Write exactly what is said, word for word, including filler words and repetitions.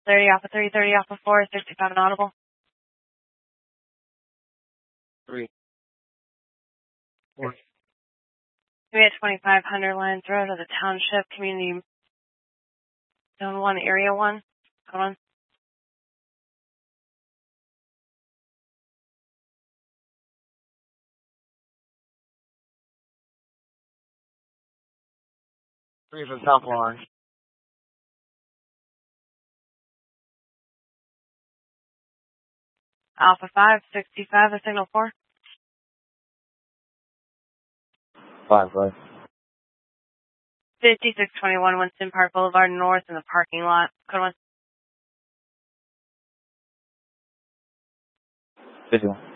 thirty Alpha three, thirty Alpha four, sixty-five and audible. Three. Four. We at twenty-five hundred Lions Road of the Township Community Zone one, Area one. Hold on. Three from South Lawn. Alpha five, sixty-five, a signal four. Five, right. fifty-six twenty-one Winston Park Boulevard North in the parking lot. Code one. fifty-one.